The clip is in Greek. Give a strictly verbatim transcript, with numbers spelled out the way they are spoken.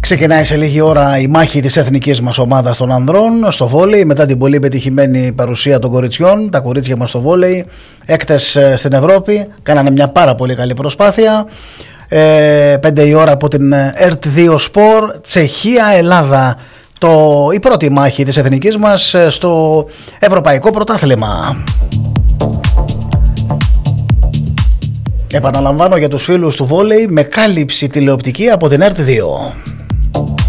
Ξεκινάει σε λίγη ώρα η μάχη της εθνικής μας ομάδας των ανδρών στο βόλεϊ μετά την πολύ πετυχημένη παρουσία των κοριτσιών. Τα κορίτσια μας στο βόλεϊ έκτες στην Ευρώπη κάνανε μια πάρα πολύ καλή προσπάθεια. Ε, πέντε η ώρα από την ΕΡΤ δύο Σπορ, Τσεχία-Ελλάδα, το, η πρώτη μάχη της εθνικής μας στο Ευρωπαϊκό Πρωτάθλημα. Επαναλαμβάνω για τους φίλους του βόλεϊ, με κάλυψη τηλεοπτική από την ΕΡΤ δύο.